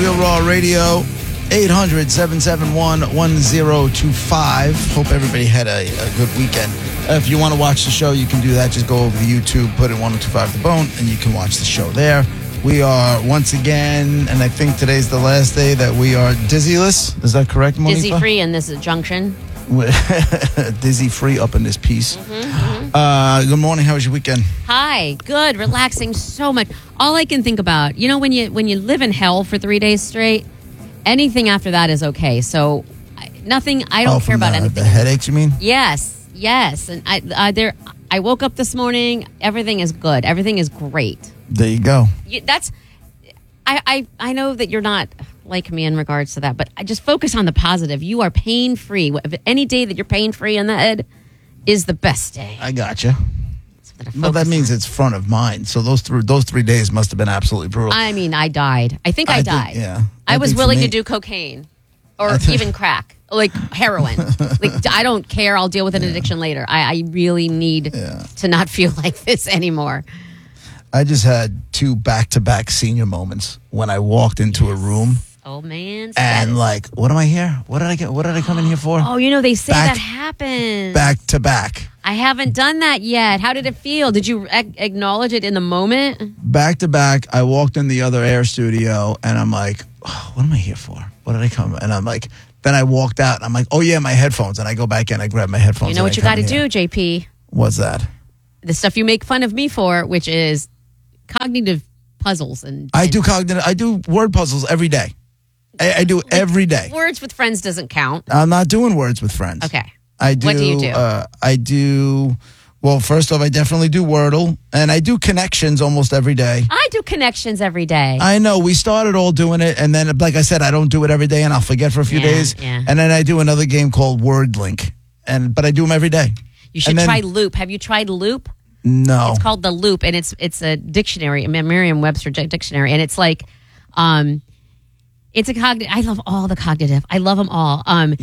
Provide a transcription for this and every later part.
Real Raw Radio, 800-771-1025. Hope everybody had a good weekend. If you want to watch the show, you can do that. Just go over to YouTube, put in 1025 The Bone, and you can watch the show there. We are once again, and I think today's the last day that we are dizzy-less. Is that correct, Monifa? Dizzy-free in this junction. Dizzy-free up in this piece. Good morning. How was your weekend? Hi. Good. Relaxing so much. All I can think about, when you live in hell for 3 days straight, anything after that is okay. So nothing. I don't care about anything. The headaches, you mean? Yes. And I woke up this morning. Everything is good. Everything is great. There you go. I know that you're not like me in regards to that, but I just focus on the positive. You are pain-free. Any day that you're pain-free in the head is the best day. I gotcha. Well, that means it's front of mind. So those 3 days must have been absolutely brutal. I mean, I died. I think I died. Yeah. I was willing to do cocaine or even crack, like heroin. I don't care. I'll deal with an addiction later. I really need to not feel like this anymore. I just had 2 back-to-back senior moments when I walked into a room. Oh, man. And what am I here? What did I come in here for? Oh, they say that happens. Back-to-back. I haven't done that yet. How did it feel? Did you acknowledge it in the moment? Back-to-back, I walked in the other air studio, and I'm like, what am I here for? What did I come? And I'm like, then I walked out, and I'm like, oh, yeah, my headphones. And I go back in, I grab my headphones. You know what you got to do, JP? What's that? The stuff you make fun of me for, which is cognitive puzzles. I do word puzzles every day. I do every day. Words with friends doesn't count. I'm not doing words with friends. Okay. What do you do? Well, first off, I definitely do Wordle, and I do connections almost every day. I do connections every day. I know. We started all doing it, and then, like I said, I don't do it every day, and I'll forget for a few days. Yeah. And then I do another game called Word Link, but I do them every day. You should try Loop. Have you tried Loop? No. It's called the Loop, and it's a dictionary, a Merriam-Webster dictionary, and it's like, it's a cognitive. I love all the cognitive. I love them all.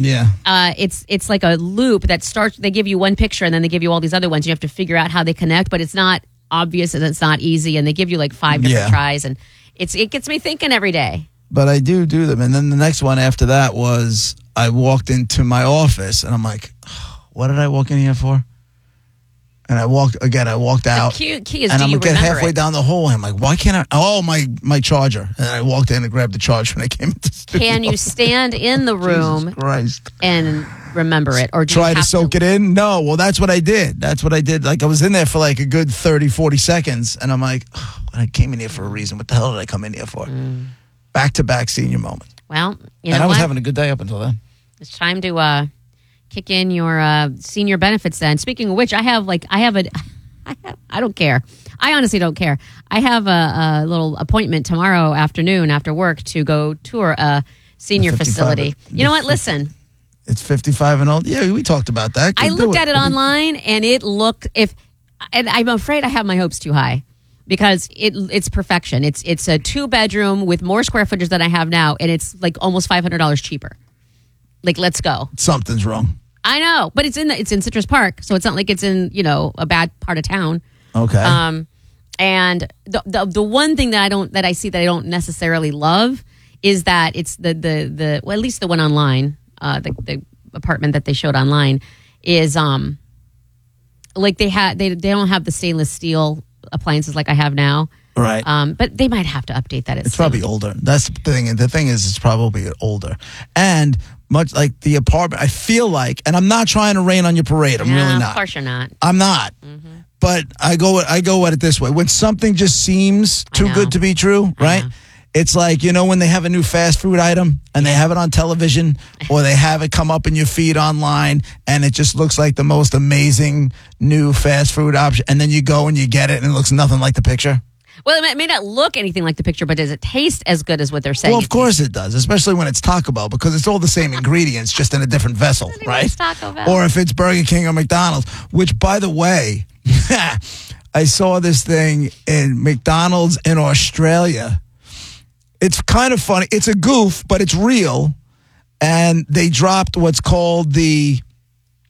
It's like a loop that starts. They give you one picture, and then they give you all these other ones. You have to figure out how they connect, but it's not obvious and it's not easy. And they give you like 5 different tries, and it gets me thinking every day. But I do them, and then the next one after that was I walked into my office, and I'm like, what did I walk in here for? And I walked out. The key is, and do I'm you going to get remember halfway it? down the hall. And I'm like, why can't I? Oh, my charger. And I walked in and grabbed the charger when I came into the studio. Can you stand in the room Jesus Christ. and remember it? Or try to soak it in? No. Well, that's what I did. Like, I was in there for like a good 30, 40 seconds. And I'm like, I came in here for a reason. What the hell did I come in here for? Back-to-back senior moment. Well, you know what? I was having a good day up until then. It's time to kick in your senior benefits then. Speaking of which, I don't care. I honestly don't care. I have a little appointment tomorrow afternoon after work to go tour a senior facility. You know what? Listen. It's 55 and old. Yeah, we talked about that. I looked at it online, and it looked and I'm afraid I have my hopes too high because it's perfection. It's a 2-bedroom with more square footage than I have now, and it's like almost $500 cheaper. Like, let's go. Something's wrong. I know, but it's in Citrus Park, so it's not like it's in a bad part of town. Okay. And the one thing that I see that I don't necessarily love is that it's the well, at least the one online, the apartment that they showed online is like they don't have the stainless steel appliances like I have now. Right. But they might have to update that. It's probably older. That's the thing. And the thing is, it's probably older. And much like the apartment, I feel like, and I'm not trying to rain on your parade. I'm really not. Of course you're not. I'm not. Mm-hmm. But I go at it this way. When something just seems too good to be true, right? It's like, when they have a new fast food item and they have it on television or they have it come up in your feed online and it just looks like the most amazing new fast food option. And then you go and you get it and it looks nothing like the picture. Well, it may not look anything like the picture, but does it taste as good as what they're saying? Well, of course it does, especially when it's Taco Bell, because it's all the same ingredients, just in a different vessel, right? Taco Bell. Or if it's Burger King or McDonald's, which, by the way, I saw this thing in McDonald's in Australia. It's kind of funny. It's a goof, but it's real. And they dropped what's called they're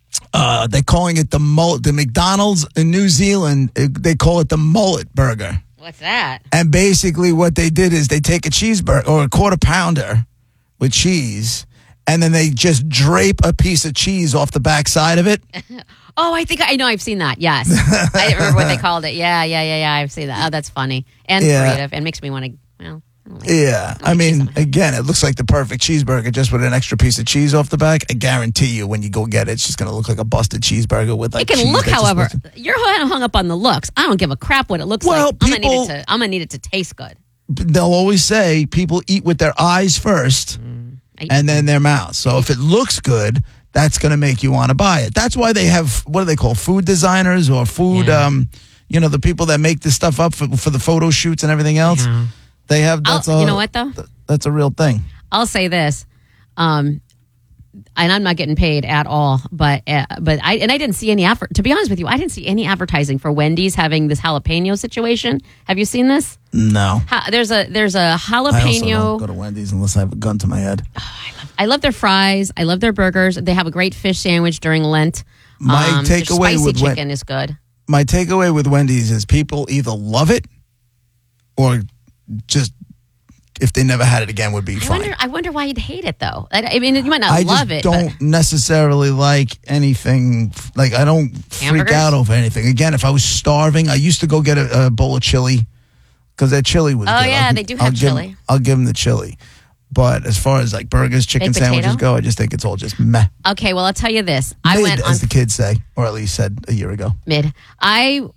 calling it the mullet. The McDonald's in New Zealand, they call it the mullet burger. What's that? And basically what they did is they take a cheeseburger or a quarter pounder with cheese, and then they just drape a piece of cheese off the back side of it. Oh, I think I know. I've seen that. Yes. I didn't remember what they called it. Yeah. I've seen that. Oh, that's funny and creative and makes me want to, well. I mean, again, it looks like the perfect cheeseburger just with an extra piece of cheese off the back. I guarantee you when you go get it, it's just going to look like a busted cheeseburger with like it can cheese look, however, you're hung up on the looks. I don't give a crap what it looks like. I'm going to need it to taste good. They'll always say people eat with their eyes first and then their mouth. So if it looks good, that's going to make you want to buy it. That's why they have, what do they call, food designers or food, the people that make this stuff up for the photo shoots and everything else. Yeah. They have, you know what though? That's a real thing. I'll say this, and I'm not getting paid at all, but I didn't see any effort. To be honest with you, I didn't see any advertising for Wendy's having this jalapeno situation. Have you seen this? No. There's a jalapeno. I also don't go to Wendy's unless I have a gun to my head. I love their fries. I love their burgers. They have a great fish sandwich during Lent. My takeaway spicy with chicken is good. My takeaway with Wendy's is people either love it or just if they never had it again would be fine. I wonder why you'd hate it though. I mean, you might not love it. I don't necessarily like anything. Like I don't freak out over anything. Again, if I was starving, I used to go get a bowl of chili because that chili was good. Oh yeah, they do have chili. I'll give them the chili. But as far as like burgers, chicken sandwiches go, I just think it's all just meh. Okay, well I'll tell you this. I went as the kids say, or at least said a year ago. Mid. I'm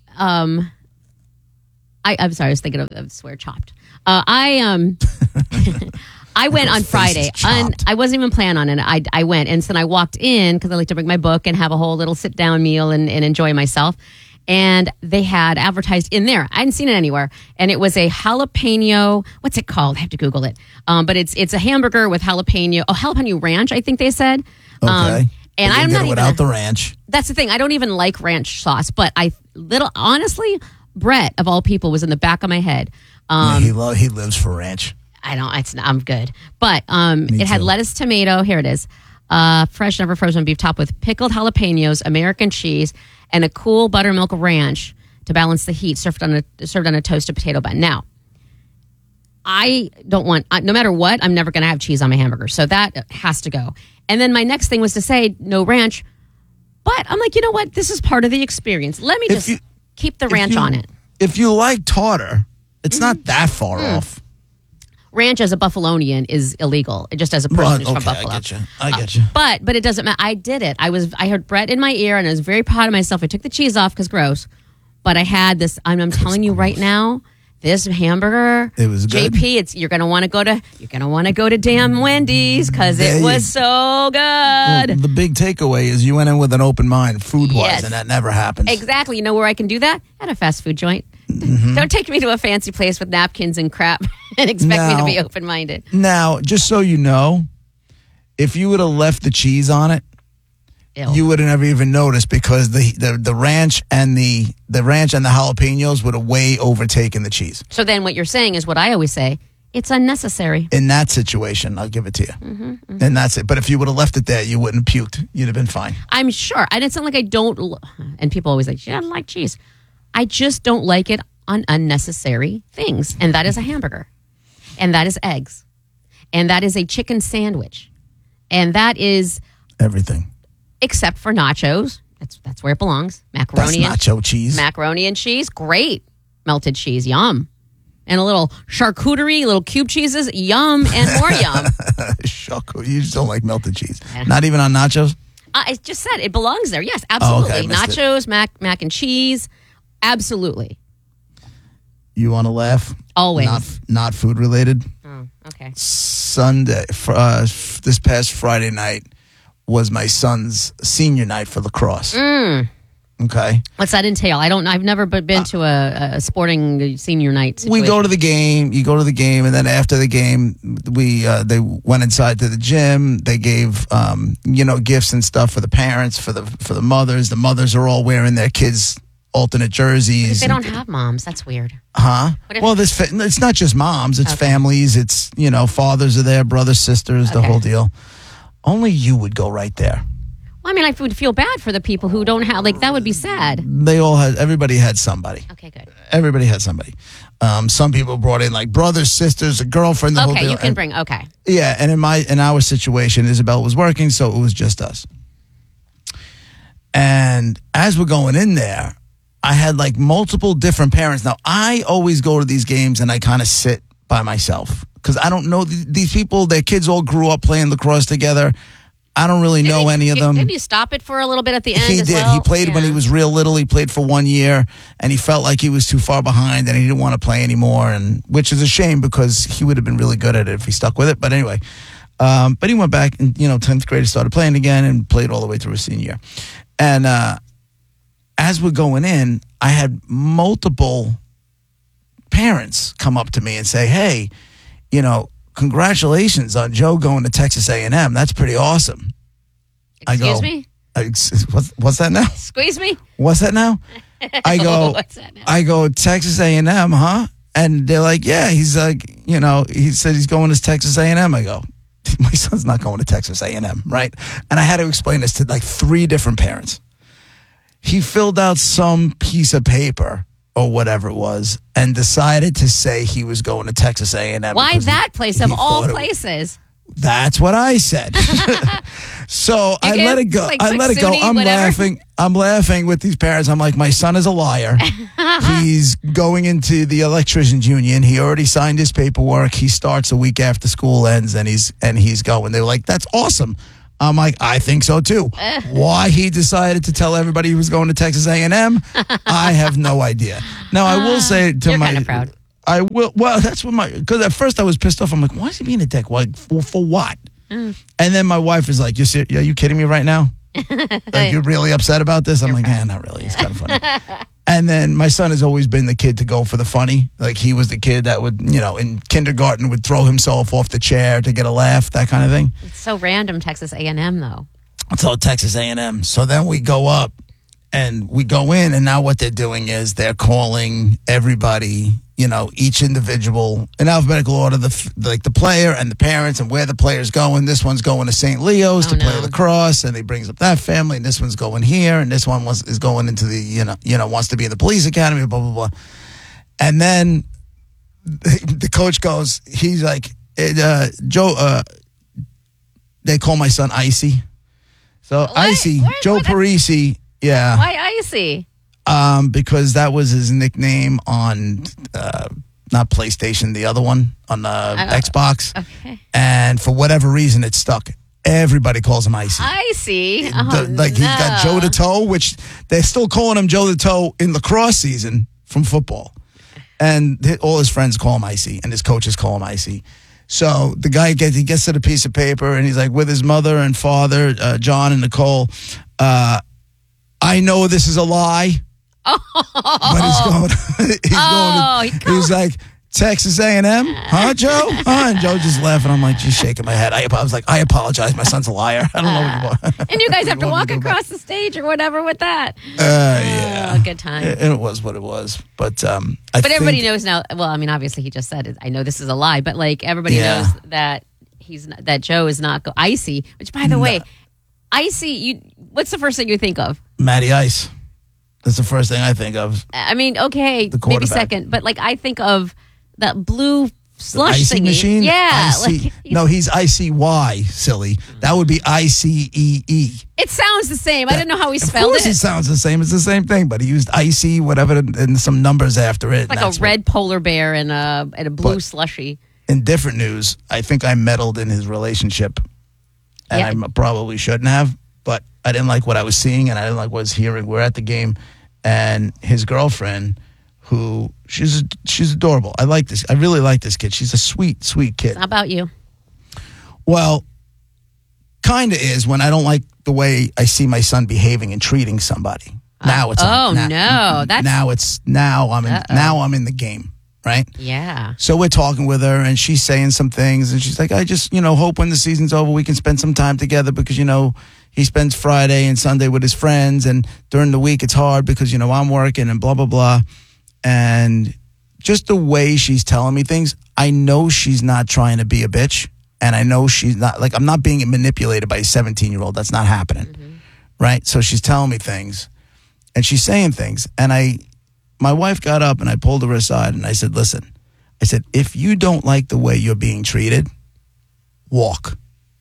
sorry, I was thinking of swear chopped. I went on Friday. I wasn't even planning on it. I went, and so I walked in because I like to bring my book and have a whole little sit down meal and enjoy myself. And they had advertised in there. I hadn't seen it anywhere, and it was a jalapeno. What's it called? I have to Google it. But it's a hamburger with jalapeno ranch. I think they said. Okay. And I'm not even without the ranch. That's the thing. I don't even like ranch sauce, but honestly, Brett of all people was in the back of my head. He lives for ranch. I'm good. But it had lettuce, tomato. Here it is. Fresh, never frozen beef topped with pickled jalapenos, American cheese, and a cool buttermilk ranch to balance the heat, served on a toasted potato bun. Now, I don't want, no matter what, I'm never going to have cheese on my hamburger. So that has to go. And then my next thing was to say no ranch. But I'm like, you know what? This is part of the experience. Let me just keep the ranch on it. If you like tartar, it's not that far off. Ranch as a Buffalonian is illegal. Just as a person who's from Buffalo. I get you. But it doesn't matter. I did it. I heard Brett in my ear, and I was very proud of myself. I took the cheese off because gross. But I had this. I'm telling you right now, this hamburger. It was good. JP, you're gonna want to go to damn Wendy's because it was so good. Well, the big takeaway is you went in with an open mind, food wise, and that never happens. Exactly. You know where I can do that? At a fast food joint. Mm-hmm. Don't take me to a fancy place with napkins and crap and expect me to be open-minded. Now, just so you know, if you would have left the cheese on it, you would have never even noticed because the ranch and the jalapenos would have way overtaken the cheese. So then what you're saying is what I always say, it's unnecessary. In that situation, I'll give it to you. Mm-hmm, mm-hmm. And that's it. But if you would have left it there, you wouldn't have puked. You'd have been fine. I'm sure. And it's not like I don't, and people always like, I don't like cheese. I just don't like it on unnecessary things. And that is a hamburger. And that is eggs. And that is a chicken sandwich. And that is everything. Except for nachos. That's where it belongs. Macaroni. That's nacho cheese. Macaroni and cheese. Great. Melted cheese. Yum. And a little charcuterie, little cube cheeses. Yum and more yum. You just don't like melted cheese. Not even on nachos? I just said it belongs there. Yes, absolutely. Oh, okay, nachos, mac and cheese. Absolutely. You want to laugh? Always. Not food related. Oh, okay. Sunday, this past Friday night was my son's senior night for lacrosse. Okay. What's that entail? I've never been to a sporting senior night situation. We go to the game. You go to the game, and then after the game, they went inside to the gym. They gave gifts and stuff for the parents, for the mothers. The mothers are all wearing their kids' alternate jerseys. But if they don't have moms, that's weird. Huh? Well, it's not just moms. It's families. It's fathers are there, brothers, sisters, the whole deal. Only you would go right there. Well, I mean, I would feel bad for the people who don't have, like, that would be sad. Everybody had somebody. Okay, good. Everybody had somebody. Some people brought in like brothers, sisters, a girlfriend. The whole deal. You can bring. Okay. Yeah, and in our situation, Isabel was working, so it was just us. And as we're going in there, I had like multiple different parents. Now, I always go to these games and I kind of sit by myself because I don't know these people. Their kids all grew up playing lacrosse together. I don't really know any of them. Maybe you stop it for a little bit at the end. He did. Well. He played when he was real little. He played for 1 year, and he felt like he was too far behind, and he didn't want to play anymore. And which is a shame because he would have been really good at it if he stuck with it. But anyway, but he went back and 10th grade, started playing again, and played all the way through his senior year. And as we're going in, I had multiple parents come up to me and say, "Hey, congratulations on Joe going to Texas A&M. That's pretty awesome." Excuse me? What's that now? Squeeze me? What's that now? I go, What's that now? I go, Texas A&M, huh? And they're like, yeah. He's like, he said he's going to Texas A&M. I go, my son's not going to Texas A&M, right? And I had to explain this to like 3 different parents. He filled out some piece of paper or whatever it was, and decided to say he was going to Texas A&M. Why that place of all places? That's what I said. So I let it go. I let it go. I'm laughing. I'm laughing with these parents. I'm like, my son is a liar. He's going into the electricians union. He already signed his paperwork. He starts a week after school ends, and he's going. They were like, that's awesome. I'm like, I think so too. Why he decided to tell everybody he was going to Texas A&M, I have no idea. Now, I will say to you're my... kind of proud. I will. Well, that's what because at first I was pissed off. I'm like, why is he being a dick? Like, for what? And then my wife is like, are you kidding me right now? Like, you're really upset about this? I'm like, not really. It's kind of funny. And then my son has always been the kid to go for the funny. Like, he was the kid that would, in kindergarten would throw himself off the chair to get a laugh, that kind of thing. It's so random, Texas A&M, though. It's all Texas A&M. So then we go up and we go in, and now what they're doing is they're calling everybody, each individual in alphabetical order, the player and the parents and where the player's going. This one's going to St. Leo's to play lacrosse, and he brings up that family, and this one's going here, and this one is going into the, wants to be in the police academy, blah, blah, blah. And then the coach goes, he's like, Joe, they call my son Icy. So Icy, Joe Parisi. Yeah. Why Icy? Because that was his nickname on not PlayStation, the other one on Xbox. Okay. And for whatever reason, it stuck. Everybody calls him Icy. Icy. He's got Joe the Toe, which they're still calling him Joe the Toe in lacrosse season from football, and all his friends call him Icy, and his coaches call him Icy. So the guy gets to the piece of paper, and he's like, with his mother and father, John and Nicole. I know this is a lie, but he's like, Texas A&M, huh, Joe? Huh? And Joe just laughing. I'm like, just shaking my head. I was like, I apologize. My son's a liar. I don't know what you want. And you guys have to walk across the stage or whatever with that. Yeah. Good time. It was what it was. But everybody knows now. Well, I mean, obviously he just said it. I know this is a lie, but like everybody knows that that Joe is not Icy. Which, by the way, Icy. What's the first thing you think of? Matty Ice. That's the first thing I think of. I mean, okay, maybe second, but like I think of that blue slush icy thingy. Machine? Yeah. No, he's ICY, silly. That would be ICEE. It sounds the same. I didn't know how he spelled it. Of course it sounds the same. It's the same thing, but he used icy, whatever, and some numbers after it. It's like a red polar bear and a blue slushy. In different news, I think I meddled in his relationship, and I probably shouldn't have, but I didn't like what I was seeing, and I didn't like what I was hearing. We're at the game, and his girlfriend, who she's adorable. I like this. I really like this kid. She's a sweet, sweet kid. How about you? Well, kind of is when I don't like the way I see my son behaving and treating somebody. Now it's now I'm in the game, right? Yeah. So we're talking with her, and she's saying some things, and she's like, I just hope when the season's over we can spend some time together because he spends Friday and Sunday with his friends, and during the week it's hard because I'm working and blah blah blah. And just the way she's telling me things, I know she's not trying to be a bitch. And I know she's not, like, I'm not being manipulated by a 17-year-old. That's not happening. Mm-hmm. right? So she's telling me things, and she's saying things, and my wife got up, and I pulled her aside, and I said, listen, I said, if you don't like the way you're being treated, walk.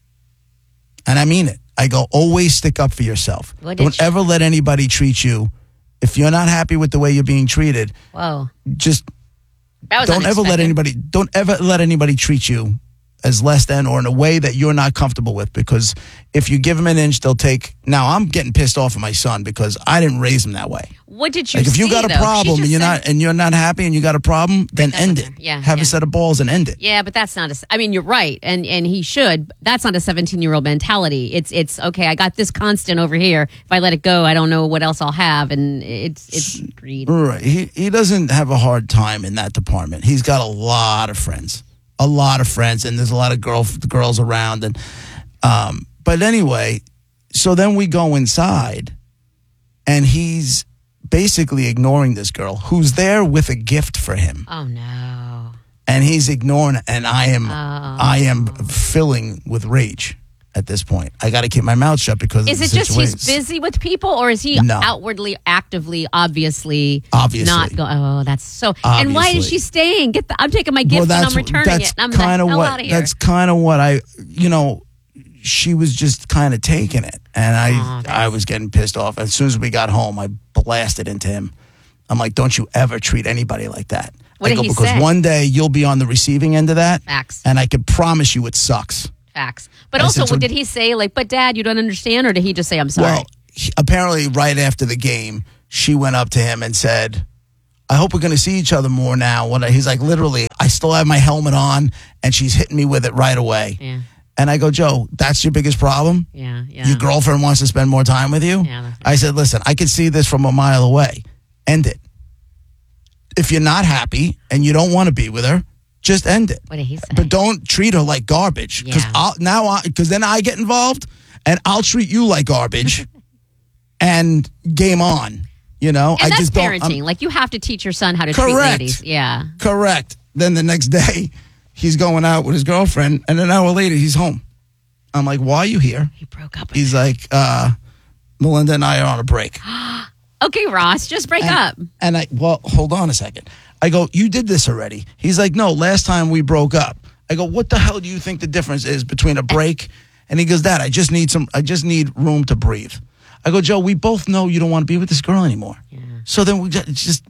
And I mean it. I go, always stick up for yourself. Don't ever let anybody treat you. If you're not happy with the way you're being treated, just don't ever let anybody treat you as less than or in a way that you're not comfortable with, because if you give them an inch, they'll take. Now I'm getting pissed off at my son because I didn't raise him that way. What did you like? If you got a problem and you're not happy and you got a problem, then end it. Have a set of balls and end it. Yeah, but that's not. I mean, you're right, and he should. That's not a 17-year-old mentality. It's okay. I got this constant over here. If I let it go, I don't know what else I'll have, and it's greed. Right. He doesn't have a hard time in that department. He's got a lot of friends. And there's a lot of girls around, and but anyway, so then we go inside, and he's basically ignoring this girl who's there with a gift for him. Oh no! And he's ignoring it, and I am filling with rage at this point. I got to keep my mouth shut because is of it just he's busy with people, or is he outwardly, actively, obviously not going? Oh, that's so. Obviously. And why is she staying? I'm taking my gift and I'm returning it. And I'm kind of out of here. That's kind of what she was just kind of taking it, and I was getting pissed off. As soon as we got home, I blasted into him. I'm like, don't you ever treat anybody like that. What did he say? Because one day you'll be on the receiving end of that. Facts. And I can promise you it sucks. Facts. But also, did he say, like, but Dad, you don't understand, or did he just say, I'm sorry? Well, apparently right after the game, she went up to him and said, I hope we're going to see each other more now. He's like, literally, I still have my helmet on, and she's hitting me with it right away. Yeah. And I go, Joe, that's your biggest problem? Yeah. Your girlfriend wants to spend more time with you? Yeah. I said, listen, I can see this from a mile away. End it. If you're not happy and you don't want to be with her, just end it. What did he say? But don't treat her like garbage. Because then I get involved and I'll treat you like garbage and game on. And that's parenting. Like, you have to teach your son how to treat ladies. Yeah. Correct. Then the next day, he's going out with his girlfriend, and an hour later, he's home. I'm like, why are you here? He broke up with He's like, Melinda and I are on a break. Okay, Ross, just break up. And hold on a second. I go, you did this already. He's like, no, last time we broke up. I go, what the hell do you think the difference is between a break? And he goes, Dad, I just need room to breathe. I go, Joe, we both know you don't want to be with this girl anymore. Yeah. So then we just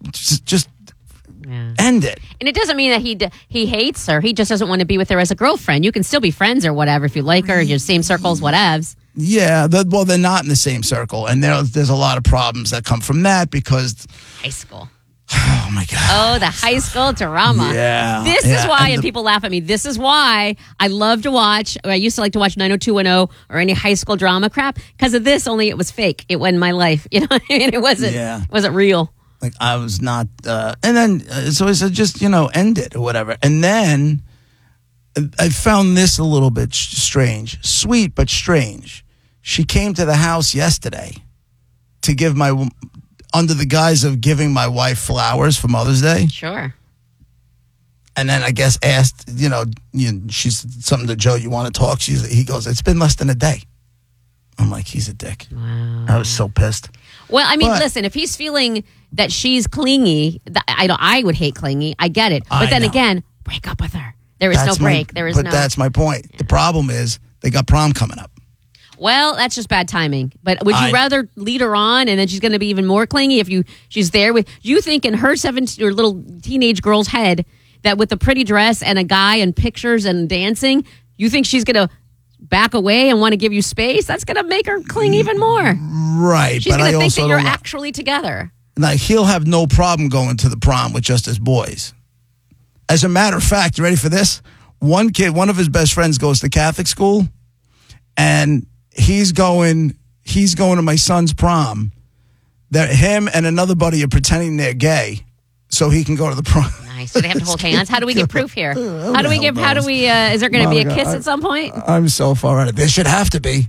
end it. And it doesn't mean that he hates her. He just doesn't want to be with her as a girlfriend. You can still be friends or whatever if you like her, your same circles, whatevs. Yeah, they're not in the same circle, and there's a lot of problems that come from that because high school. Oh my God! Oh, the high school drama. Yeah, this is why, and people laugh at me. This is why I love to watch. Or I used to like to watch 90210 or any high school drama crap because of this. Only it was fake. It wasn't my life. You know what I mean? It wasn't real. Like I was not. And then so I said, just end it or whatever. And then I found this a little bit strange, sweet but strange. She came to the house yesterday to give under the guise of giving my wife flowers for Mother's Day. Sure. And then I guess asked, she's something to Joe, you want to talk? He goes, it's been less than a day. I'm like, he's a dick. Wow. I was so pissed. Well, I mean, listen, if he's feeling that she's clingy, I would hate clingy. I get it. But then again, break up with her. There is no break. But that's my point. Yeah. The problem is they got prom coming up. Well, that's just bad timing. But would you rather lead her on and then she's going to be even more clingy if she's there with you think in her 17 or little teenage girl's head that with a pretty dress and a guy and pictures and dancing, you think she's going to back away and want to give you space? That's going to make her cling even more. Right. She's going to think that you're actually together. Like, he'll have no problem going to the prom with just his boys. As a matter of fact, you ready for this? One of his best friends goes to Catholic school, and he's going to my son's prom. That him and another buddy are pretending they're gay so he can go to the prom. Nice. So they have to hold hands. How do we get proof here? Is there going to be a kiss at some point? I'm so far out of it. There should have to be.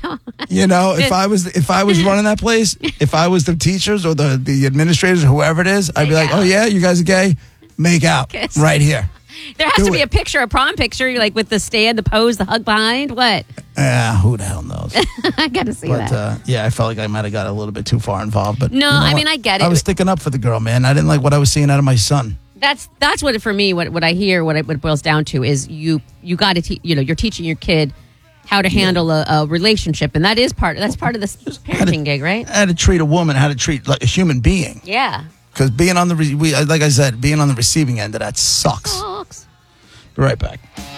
If I was running that place, if I was the teachers or the administrators or whoever it is, I'd be like, oh yeah, you guys are gay? Make out. Kiss. Right here. There has to be a picture, a prom picture, like with the stand, the pose, the hug behind. What? Who the hell knows? I got to see that. I felt like I might have got a little bit too far involved. But no, I mean, I get it. I was sticking up for the girl, man. I didn't like what I was seeing out of my son. That's what for me. What I hear, what it boils down to is you got to you're teaching your kid how to handle a relationship, and that's part of this parenting gig, right? How to treat a woman, how to treat like a human being. Yeah. Because being on the like I said, being on the receiving end of that sucks. Be right back.